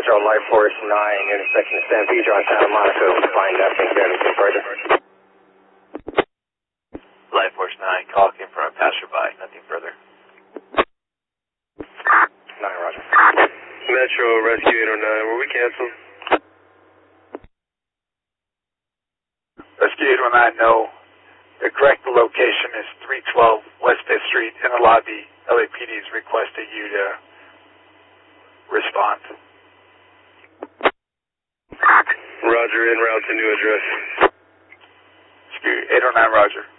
Metro Life Force 9, intersection of San Pedro and Santa Monica. Find nothing there, anything further. Life Force 9, call came from a passerby, nothing further. 9, roger. Metro Rescue 809, were we canceled? Rescue 809, no. The correct location is 312 West 5th Street in the lobby. LAPD is requesting you to respond. Roger, en route to new address. Rescue 809, roger.